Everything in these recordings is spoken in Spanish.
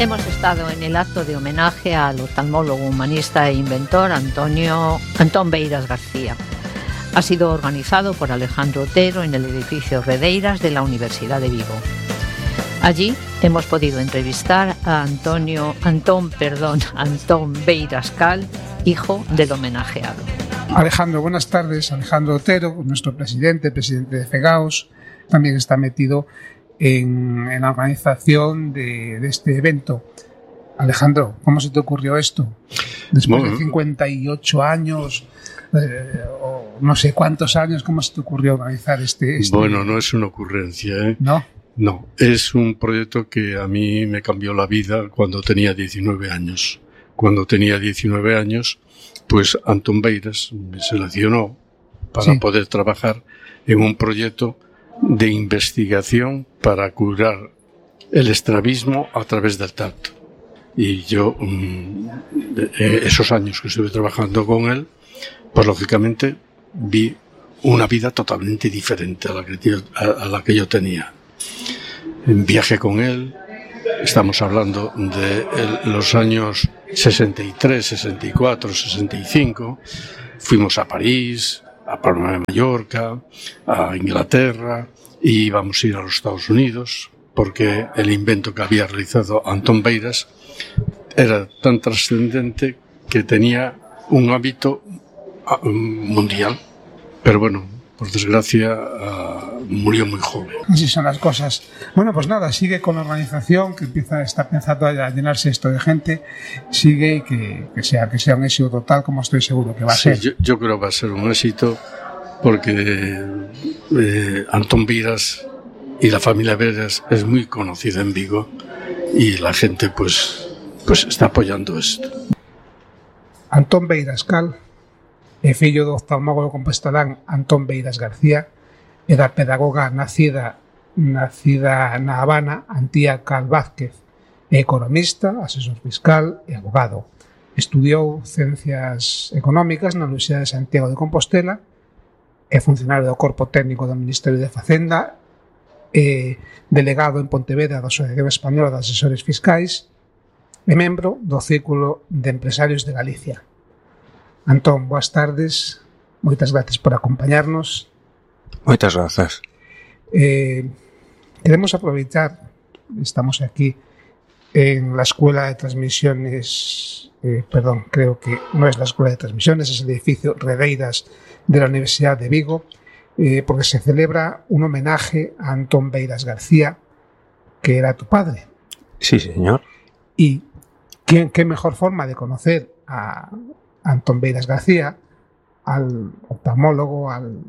Hemos estado en el acto de homenaje al oftalmólogo, humanista e inventor Antón Beiras García. Ha sido organizado por Alejandro Otero en el edificio Redeiras de la Universidad de Vigo. Allí hemos podido entrevistar a Antón Beiras Cal, hijo del homenajeado. Alejandro, buenas tardes. Alejandro Otero, nuestro presidente de FEGAOS, también está metido en la organización de este evento. Alejandro, ¿cómo se te ocurrió esto? Después de 58 años, o no sé cuántos años, ¿cómo se te ocurrió organizar este? Bueno, no es una ocurrencia, ¿eh? ¿No? No, es un proyecto que a mí me cambió la vida cuando tenía 19 años. Cuando tenía 19 años, pues Antón Beiras me seleccionó para poder trabajar en un proyecto de investigación para curar el estrabismo a través del tacto. Y yo, esos años que estuve trabajando con él, pues lógicamente vi una vida totalmente diferente a la que yo tenía. Viajé con él, estamos hablando de los años 63, 64, 65, fuimos a París, a Palma de Mallorca, a Inglaterra, y íbamos a ir a los Estados Unidos, porque el invento que había realizado Antón Beiras era tan trascendente que tenía un hábito mundial. Pero bueno, por desgracia, murió muy joven. Así son las cosas. Bueno, pues nada, sigue con la organización, que está empezando a llenarse esto de gente, sigue y que sea un éxito total, como estoy seguro que va a ser. Yo creo que va a ser un éxito, porque Antón Beiras y la familia Beiras es muy conocida en Vigo, y la gente pues está apoyando esto. Antón Beiras Cal é fillo do oftalmólogo compostelán Antón Beiras García e da pedagoga nacida na Habana, Antía Cal Vázquez. É economista, asesor fiscal e abogado. Estudiou Ciencias Económicas na Universidade de Santiago de Compostela, é funcionario do Corpo Técnico do Ministerio de Facenda, é delegado en Pontevedra da Asociación Española de Asesores Fiscais e membro do Círculo de Empresarios de Galicia. Antón, boas tardes, moitas gracias por acompañarnos. Moitas grazas. Queremos aproveitar, estamos aquí en la Escuela de Transmisiones, creo que no es la Escuela de Transmisiones, es el edificio Redeiras de la Universidad de Vigo, porque se celebra un homenaje a Antón Beiras García, que era tu padre. Sí, señor. Y qué mejor forma de conocer a Antón Beiras García, al oftalmólogo, al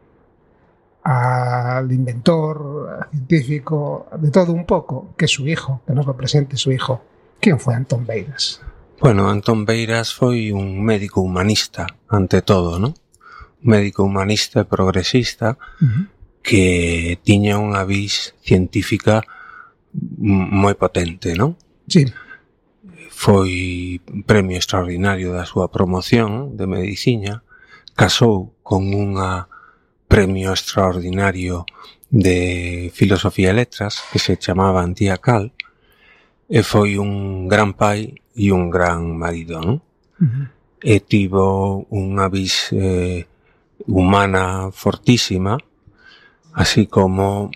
inventor, al científico, de todo un poco, que su hijo, que nos lo presente su hijo. ¿Quién fue Antón Beiras? Bueno, Antón Beiras foi un médico humanista, ante todo, ¿no? Un médico humanista e progresista que tiña unha vis científica moi potente, ¿no? Sí. Foi premio extraordinario da súa promoción de medicina, casou con unha premio extraordinario de filosofía e letras que se chamaba Antía Cal, e foi un gran pai e un gran marido, non? E tivo unha vis humana fortísima, así como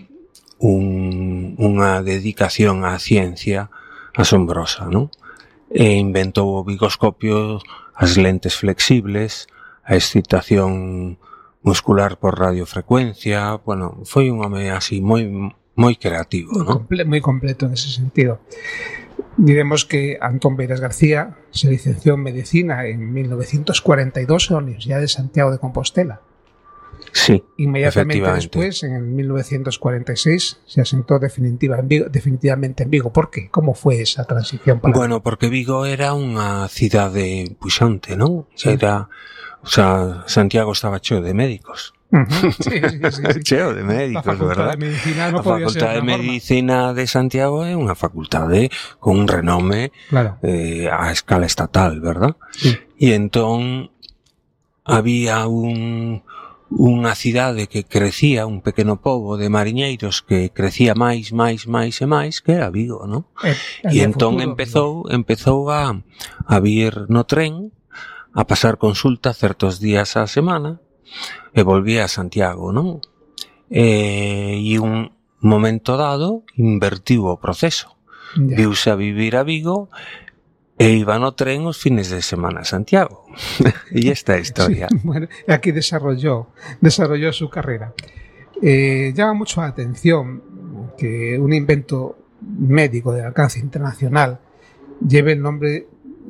unha dedicación á ciencia asombrosa, non? E inventou o bigoscopio, as lentes flexibles, a excitación muscular por radiofrecuencia. Bueno, foi un home así moi creativo, ¿no? Moi completo en ese sentido. Diremos que Antón Beiras García se licenció en Medicina en 1942 en la Universidad de Santiago de Compostela. Sí, inmediatamente después, en 1946, se asentó definitivamente en Vigo. ¿Por qué? ¿Cómo fue esa transición? Bueno, porque Vigo era unha cidade puxante, non? Sí. Santiago estaba cheo de médicos. Sí. Cheo de médicos, verdad? A Facultade de Medicina de Santiago é unha facultade con un renome a escala estatal, verdad? Sí. E entón había unha cidade que crecía, un pequeno pobo de mariñeiros que crecía máis e máis, que era Vigo, non? E entón empezou a vir no tren, a pasar consulta certos días á semana, e volvía a Santiago, non? E un momento dado invertiu o proceso. Viuse a vivir a Vigo e iba no tren os fines de semana a Santiago. E esta é a historia. Sí, bueno, aquí desarrolló su carrera. Llama mucho la atención que un invento médico de alcance internacional lleve el nombre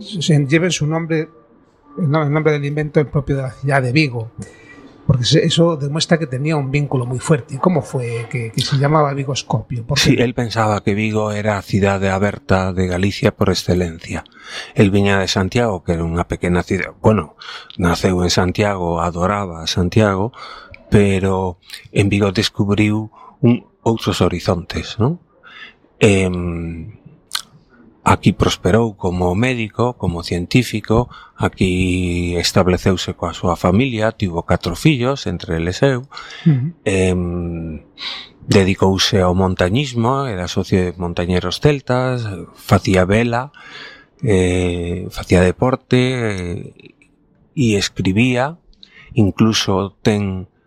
del invento propio de la ciudad de Vigo, porque eso demuestra que tenía un vínculo muy fuerte. ¿Cómo fue que se llamaba Vigoscopio? Sí, él pensaba que Vigo era a cidade aberta de Galicia por excelencia. El viña de Santiago, que era unha pequena cidade, bueno, naceu en Santiago, adoraba a Santiago, pero en Vigo descubriu outros horizontes, non? Aquí prosperou como médico, como científico, aquí estableceuse coa súa familia, tivo 4 fillos, entre eles eu, dedicouse ao montañismo, era socio de montañeros celtas, facía vela, facía deporte e escribía, incluso ten